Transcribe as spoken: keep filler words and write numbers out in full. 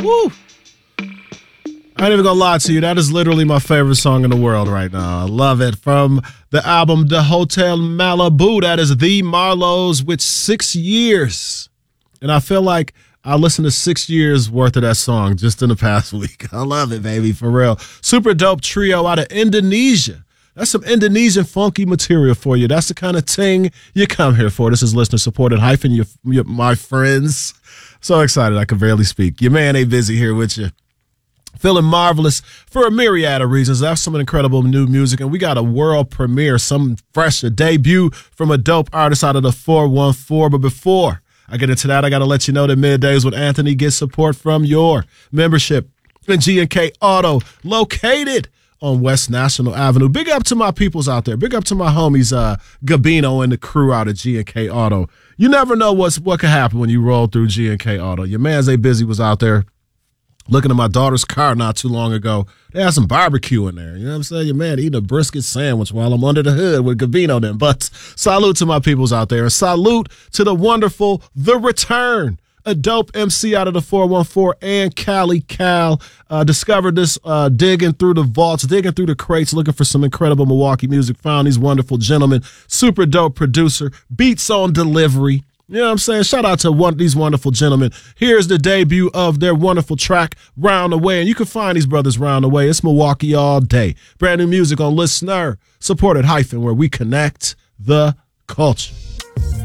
Woo! I ain't even gonna lie to you. That is literally my favorite song in the world right now. I love it. From the album The Hotel Malibu, that is The Marlows with Six Years. And I feel like I listened to six years worth of that song just in the past week. I love it, baby, for real. Super dope trio out of Indonesia. That's some Indonesian funky material for you. That's the kind of thing you come here for. This is listener supported hyphen, your, your, my friends. So excited I can barely speak. Your man ain't busy here with you. Feeling marvelous for a myriad of reasons. That's some incredible new music, and we got a world premiere, some fresh, a debut from a dope artist out of the four one four. But before I get into that, I got to let you know that Middays with Anthony gets support from your membership in G and K Auto, located on West National Avenue. Big up to my peoples out there. Big up to my homies, uh, Gabino and the crew out of G and K Auto. You never know what's what could happen when you roll through G and K Auto. Your man's A Busy was out there looking at my daughter's car not too long ago. They had some barbecue in there. You know what I'm saying? Your man eating a brisket sandwich while I'm under the hood with Gabino then. But salute to my peoples out there. And salute to the wonderful The Return, a dope M C out of the four one four, and Cali Cal. Uh, discovered this uh, digging through the vaults, digging through the crates, looking for some incredible Milwaukee music. Found these wonderful gentlemen. Super dope producer. Beats on delivery. You know what I'm saying? Shout out to one these wonderful gentlemen. Here's the debut of their wonderful track, Round the Way. And you can find these brothers round the way. It's Milwaukee all day. Brand new music on Listener, supported hyphen, where we connect the culture.